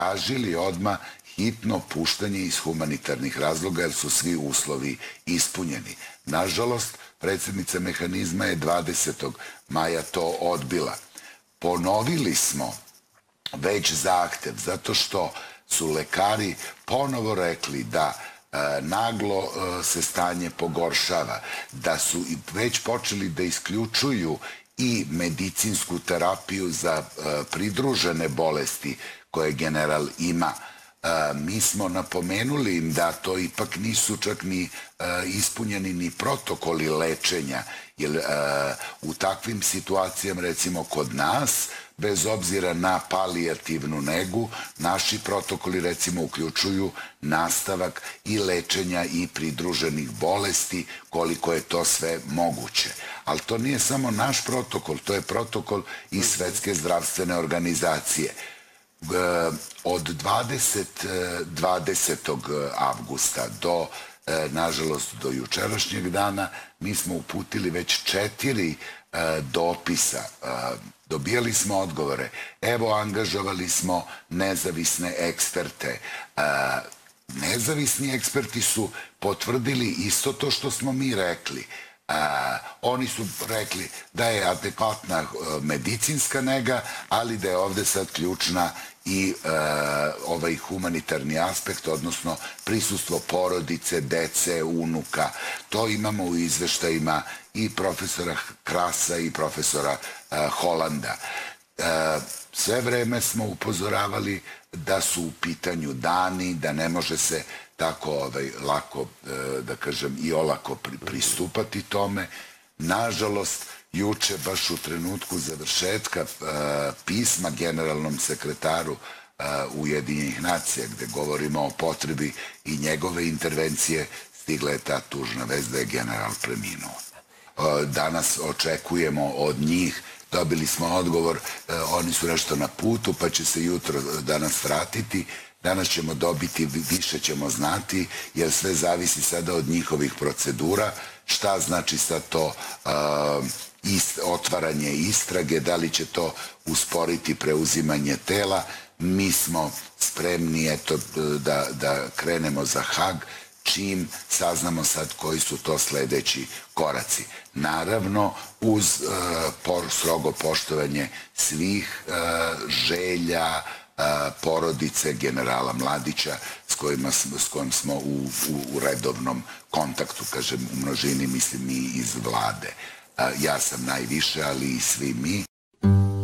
tražili odmah hitno puštanje iz humanitarnih razloga jer su svi uslovi ispunjeni. Nažalost, predsjednica mehanizma je 20. maja to odbila. Ponovili smo već zahtev zato što su lekari ponovo rekli da naglo se stanje pogoršava, da su već počeli da isključuju i medicinsku terapiju za pridružene bolesti koje general ima. Mi smo napomenuli im da to ipak nisu čak ni ispunjeni ni protokoli lečenja, jer u takvim situacijama, recimo kod nas, bez obzira na palijativnu negu, naši protokoli recimo uključuju nastavak i lečenja i pridruženih bolesti, koliko je to sve moguće. Ali to nije samo naš protokol, to je protokol i Svetske zdravstvene organizacije. Od 20. avgusta do, nažalost, do jučerašnjeg dana, mi smo uputili već 4 dopisa. Dobijali smo odgovore. Evo, angažovali smo nezavisne eksperte. Nezavisni eksperti su potvrdili isto to što smo mi rekli. Oni su rekli da je adekvatna medicinska nega, ali da je ovde sad ključna i ovaj humanitarni aspekt, odnosno prisustvo porodice, dece, unuka. To imamo u izveštajima i profesora Krasa i profesora Holanda. Sve vreme smo upozoravali da su u pitanju dani, da ne može se tako lako, da kažem, i olako pristupati tome. Nažalost, juče, baš u trenutku završetka pisma generalnom sekretaru Ujedinjenih nacija, gde govorimo o potrebi i njegove intervencije, stigla je ta tužna vest da je general preminuo. Danas očekujemo od njih, dobili smo odgovor, oni su nešto na putu, pa će se jutro danas vratiti. Danas ćemo dobiti, više ćemo znati, jer sve zavisi sada od njihovih procedura. Šta znači sad to otvaranje istrage, da li će to usporiti preuzimanje tela. Mi smo spremni da krenemo za Hag, čim saznamo sad koji su to sledeći koraci. Naravno, uz strogo poštovanje svih želja porodice generala Mladića s kojim smo u redovnom kontaktu, kažem u množini, mislim i iz vlade. Ja sam najviše, ali i svi mi.